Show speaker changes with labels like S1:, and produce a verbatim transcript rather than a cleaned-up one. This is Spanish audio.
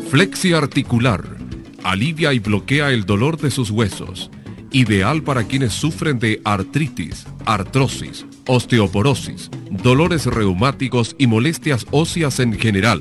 S1: Flexi Articular. Alivia y bloquea el dolor de sus huesos. Ideal para quienes sufren de artritis, artrosis, osteoporosis, dolores reumáticos y molestias óseas en general.